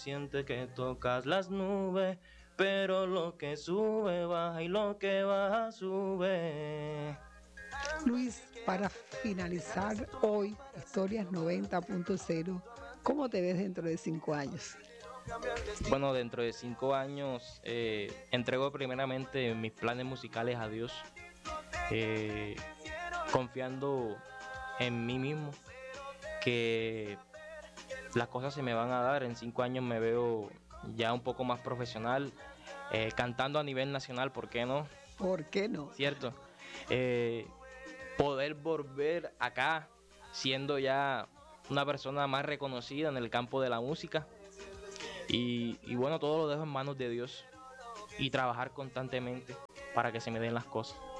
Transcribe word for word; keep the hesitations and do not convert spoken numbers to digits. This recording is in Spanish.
Siente que tocas las nubes, pero lo que sube baja y lo que baja sube. Luis, para finalizar hoy, Historias noventa punto cero, ¿cómo te ves dentro de cinco años? Bueno, dentro de cinco años eh, entrego primeramente mis planes musicales a Dios, eh, confiando en mí mismo, que las cosas se me van a dar. En cinco años me veo ya un poco más profesional, eh, cantando a nivel nacional, ¿por qué no? ¿Por qué no? ¿Cierto? Eh, poder volver acá siendo ya una persona más reconocida en el campo de la música. Y, y bueno, todo lo dejo en manos de Dios y trabajar constantemente para que se me den las cosas.